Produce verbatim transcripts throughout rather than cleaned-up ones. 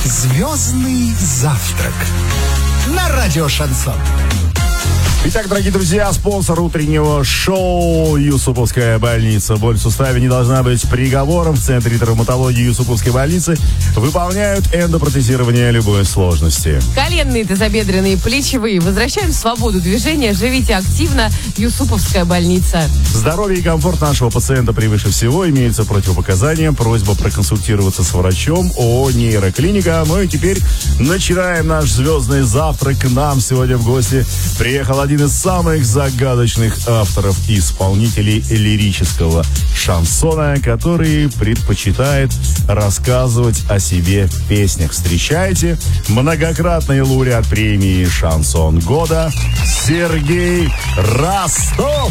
Звездный завтрак на радио Шансон. Итак, дорогие друзья, спонсор утреннего шоу Юсуповская больница. Боль в суставе не должна быть приговором. В Центре травматологии Юсуповской больницы выполняют эндопротезирование любой сложности. Коленные, тазобедренные, плечевые. Возвращаем свободу движения. Живите активно. Юсуповская больница. Здоровье и комфорт нашего пациента превыше всего. Имеются противопоказания. Просьба проконсультироваться с врачом. ООО «Нейроклиника». Ну и теперь начинаем наш звездный завтрак. К нам сегодня в гости приехал один из самых загадочных авторов и исполнителей лирического шансона, который предпочитает рассказывать о себе в песнях. Встречайте, многократный лауреат премии «Шансон года» Сергей Ростов.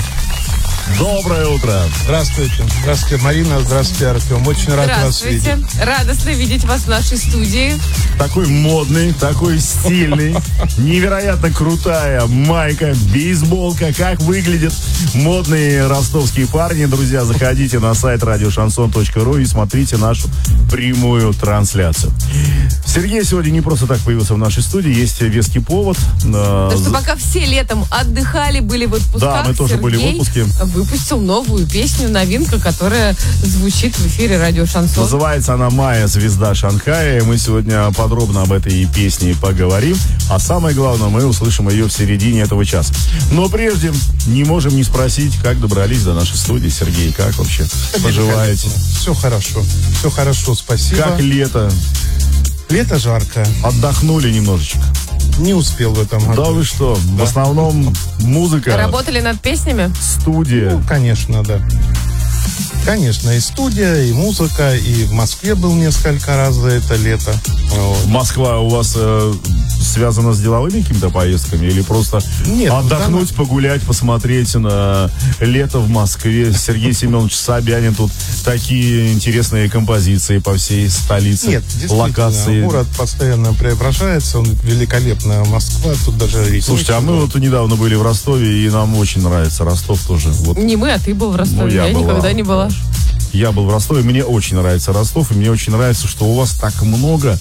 Доброе утро. Здравствуйте. Здравствуйте, Марина. Здравствуйте, Артем. Очень рад вас видеть. Здравствуйте. Радостно видеть вас в нашей студии. Такой модный, такой стильный, невероятно крутая майка, бейсболка. Как выглядят модные ростовские парни. Друзья, заходите на сайт радио шансон точка ру и смотрите нашу прямую трансляцию. Сергей сегодня не просто так появился в нашей студии. Есть веский повод. Потому что пока все летом отдыхали, были в отпусках, да, мы тоже Сергей были в отпуске. Выпустил новую песню, новинка, которая звучит в эфире радио Шансон. Называется она «Майя, звезда Шанхая». И мы сегодня подробно об этой песне поговорим. А самое главное, мы услышим ее в середине этого часа. Но прежде не можем не спросить, как добрались до нашей студии. Сергей, как вообще поживаете? Все хорошо. Все хорошо, спасибо. Как лето? Лето жарко. Отдохнули немножечко? Не успел в этом году. Да вы что? Да. В основном музыка. Работали над песнями? Студия. Ну, конечно, да. Конечно, и студия, и музыка, и в Москве был несколько раз за это лето. Вот. Москва у вас э, связана с деловыми какими-то поездками или просто Нет, отдохнуть, да, погулять, посмотреть на лето в Москве? Сергей Семенович Собянин, тут такие интересные композиции по всей столице. Нет, локации. Город постоянно преображается, он великолепная Москва, тут даже речь. Слушайте, а мы вот недавно были в Ростове, и нам очень нравится Ростов тоже. Вот. Не мы, а ты был в Ростове, ну, я, я была. никогда не была. Я был в Ростове, мне очень нравится Ростов, и мне очень нравится, что у вас так много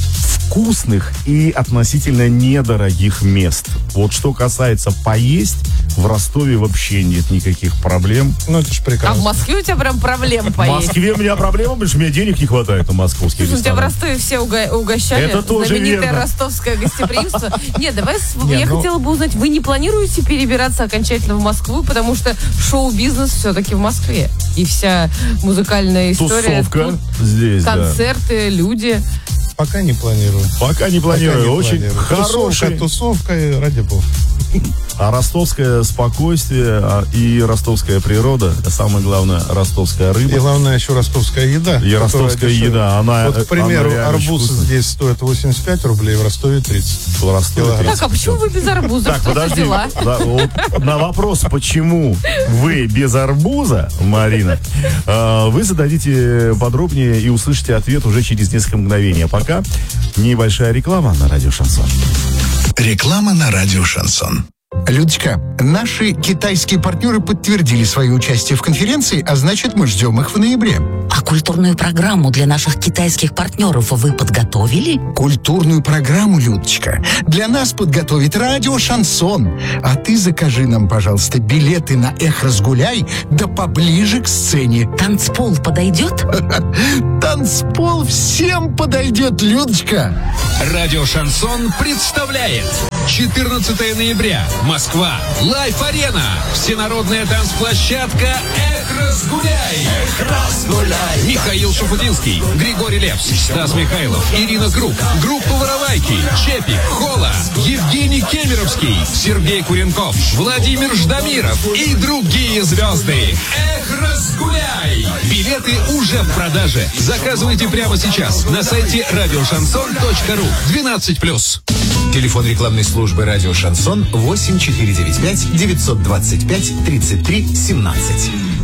вкусных и относительно недорогих мест. Вот что касается поесть, в Ростове вообще нет никаких проблем. Ну, это ж прекрасно. А в Москве у тебя прям проблем В поесть? Москве у меня проблема, потому что мне денег не хватает на московские Слушай, у тебя в рестораны. Ростове все уга- угощали. Это тоже знаменитое верно. ростовское гостеприимство. Нет, давай, Не, я ну- хотела бы узнать, вы не планируете перебираться окончательно в Москву, потому что шоу-бизнес все-таки в Москве. И вся музыкальная история. Тусовка тут здесь, да. концерты, люди. Пока не планирую. Пока не Пока планирую. не Очень планирую. хороший. Тусовка, тусовка, и ради бога. А ростовское спокойствие а, и ростовская природа, а самое главное, ростовская И рыба. главное еще ростовская еда. И ростовская дешевая. еда, она, Вот, к примеру, она реально арбуз вкусная. здесь стоит восемьдесят пять рублей, в Ростове тридцать. В Ростове Килограмм. тридцать. Так, а почему вы без арбуза? Так, Что за подожди. дела? Да, вот на вопрос, почему вы без арбуза, Марина, э, вы зададите подробнее и услышите ответ уже через несколько мгновений. А пока небольшая реклама на радио Шансон. Реклама на радио Шансон. Людочка, наши китайские партнеры подтвердили свое участие в конференции, а значит, мы ждем их в ноябре. А культурную программу для наших китайских партнеров вы подготовили? Культурную программу, Людочка, для нас подготовит радио Шансон. А ты закажи нам, пожалуйста, билеты на «Эх, разгуляй», да поближе к сцене. Танцпол подойдет? Танцпол всем подойдет, Людочка. Радио Шансон представляет четырнадцатого ноября. Москва. Лайф-арена. Всенародная танцплощадка «Эх, разгуляй». Эх, разгуляй. Михаил Шафутинский, Григорий Лепс, Стас Михайлов, Ирина Круг, группа «Воровайки», Чепик, Хола, Евгений Кемеровский, Сергей Куренков, Владимир Ждамиров и другие звезды. Эх, разгуляй. Билеты уже в продаже. Заказывайте прямо сейчас на сайте радио шансон точка ру. двенадцать плюс. Телефон рекламной службы «Радио Шансон» восемь четыре девять пять девятьсот двадцать пять тридцать три семнадцать.